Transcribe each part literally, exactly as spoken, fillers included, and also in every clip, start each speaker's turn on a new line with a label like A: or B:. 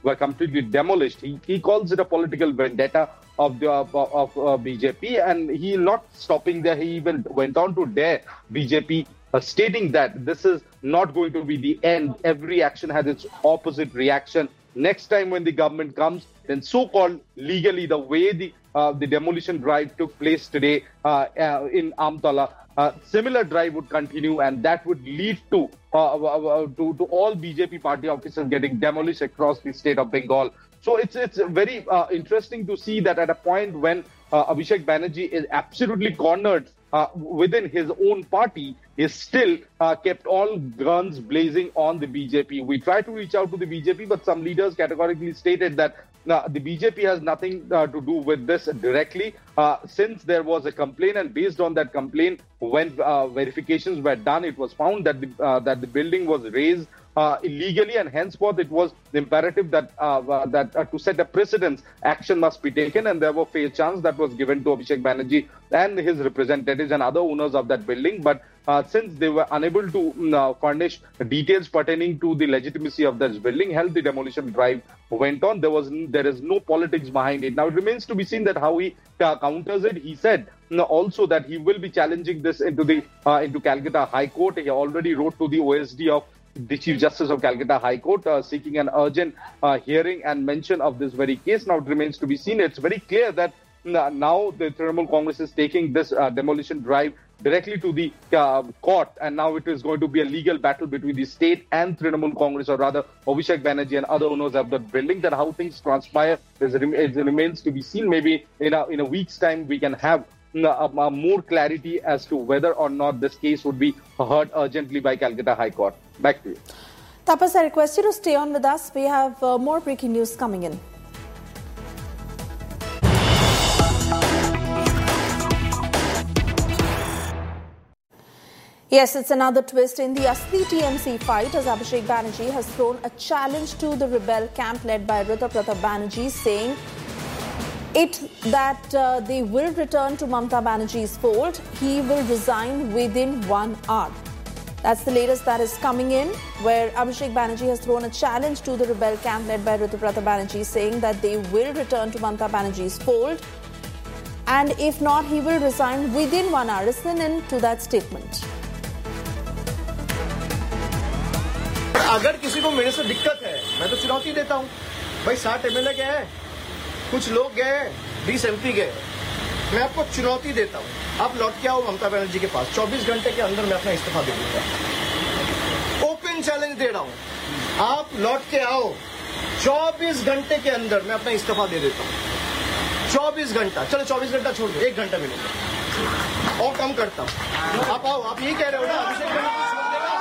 A: were completely demolished. He, he calls it a political vendetta of the of, of uh, B J P, and he not stopping there. He even went on to dare B J P, uh, stating that this is not going to be the end. Every action has its opposite reaction. Next time when the government comes, then so-called legally, the way the uh, the demolition drive took place today uh, uh, in Amtala, uh, similar drive would continue, and that would lead to, uh, uh, to to all B J P party offices getting demolished across the state of Bengal. So it's it's very uh, interesting to see that at a point when uh, Abhishek Banerjee is absolutely cornered uh, within his own party, he still uh, kept all guns blazing on the B J P. We tried to reach out to the B J P, but some leaders categorically stated that uh, the B J P has nothing uh, to do with this directly, uh, since there was a complaint, and based on that complaint, when uh, verifications were done, it was found that the uh, that the building was raised Uh, illegally, and henceforth it was imperative that uh, uh, that uh, to set a precedence, action must be taken, and there were fair chance that was given to Abhishek Banerjee and his representatives and other owners of that building. But uh, since they were unable to uh, furnish details pertaining to the legitimacy of this building, hence the demolition drive went on. There was there is no politics behind it. Now it remains to be seen that how he uh, counters it. He said you know, also that he will be challenging this into the uh, into Calcutta High Court. He already wrote to the O S D of the Chief Justice of Calcutta High Court, uh, seeking an urgent uh, hearing and mention of this very case. Now it remains to be seen. It's very clear that uh, now the Trinamool Congress is taking this uh, demolition drive directly to the uh, court, and now it is going to be a legal battle between the state and Trinamool Congress, or rather Abhishek Banerjee and other owners of the building. That how things transpire, it remains to be seen. Maybe in a, in a week's time we can have uh, uh, more clarity as to whether or not this case would be heard urgently by Calcutta High Court. Back to you.
B: Tapas, I request you to stay on with us. We have uh, more breaking news coming in. Yes, it's another twist in the Asli T M C fight, as Abhishek Banerjee has thrown a challenge to the rebel camp led by Ritu Pratap Banerjee, saying it that uh, they will return to Mamata Banerjee's fold. He will resign within one hour. That's the latest that is coming in, where Abhishek Banerjee has thrown a challenge to the rebel camp led by Ritu Pratap Banerjee, saying that they will return to Mamata Banerjee's fold, and if not, he will resign within one hour. Listen in to that statement.
C: अगर किसी को मेरे से दिक्कत है, मैं तो चुनौती देता हूँ। भाई साठ एमएलए गए हैं, कुछ लोग गए, बीस एमपी गए, मैं आपको चुनौती देता हूँ। आप लौट के आओ ममता बनर्जी के पास, चौबीस घंटे के अंदर मैं अपना इस्तीफा दे दूंगा। ओपन चैलेंज दे रहा हूँ, आप लौट के आओ, चौबीस घंटे के अंदर मैं अपना इस्तीफा दे देता हूँ। चौबीस घंटा, चलो चौबीस घंटा छोड़ दो, एक घंटा मिलेगा और कम करता हूँ। आप आओ, आप यही कह रहे हो ना अभिषेक बनर्जी छोड़ देगा?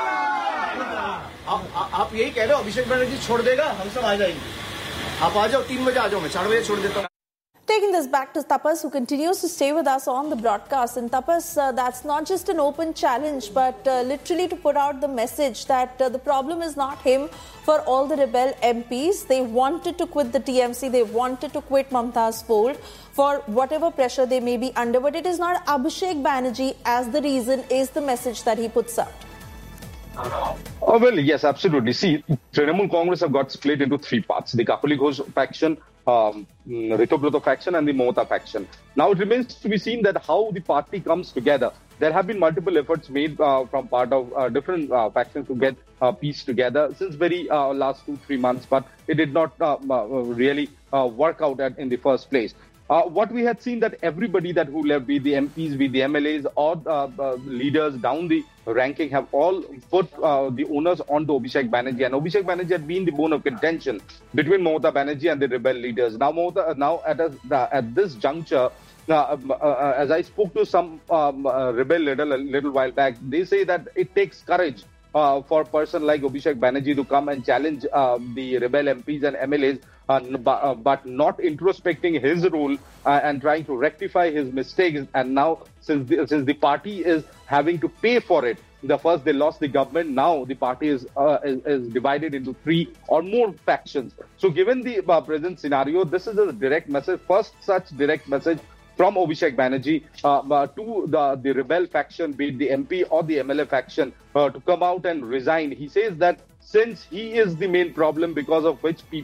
C: आप, आ, आप यही कह रहे हो अभिषेक बनर्जी छोड़ देगा, हम सब आ जाएंगे। आप आ जाओ, तीन बजे आ जाओ, मैं चार बजे छोड़ देता हूँ।
B: Taking this back to Tapas, who continues to stay with us on the broadcast. And Tapas, uh, that's not just an open challenge, but uh, literally to put out the message that uh, the problem is not him. For all the rebel M Ps, they wanted to quit the T M C, they wanted to quit Mamata's fold for whatever pressure they may be under. But it is not Abhishek Banerjee as the reason, is the message that he puts out.
A: Oh, well, yes, absolutely. See, Trinamool Congress have got split into three parts. The Kapali Ghosh faction, um, Ritu Pratap faction and the Mamata faction. Now it remains to be seen that how the party comes together. There have been multiple efforts made uh, from part of uh, different uh, factions to get uh, peace together since very uh, last two, three months, but it did not uh, uh, really uh, work out at, in the first place. Uh, what we had seen that everybody that who left, be the M Ps, be the M L As or uh, uh, leaders down the ranking, have all put uh, the owners onto Abhishek Banerjee, and Abhishek Banerjee had been the bone of contention between Mamata Banerjee and the rebel leaders. Now, Mamata, now at a, uh, at this juncture, uh, uh, as I spoke to some um, uh, rebel leader a little while back, they say that it takes courage uh, for a person like Abhishek Banerjee to come and challenge uh, the rebel M Ps and M L As. Uh, but, uh, but not introspecting his role uh, and trying to rectify his mistakes. And now, since the, since the party is having to pay for it, the first they lost the government, now the party is, uh, is, is divided into three or more factions. So given the uh, present scenario, this is a direct message, first such direct message from Abhishek Banerjee uh, uh, to the, the rebel faction, be it the M P or the M L A faction, uh, to come out and resign. He says that since he is the main problem because of which pe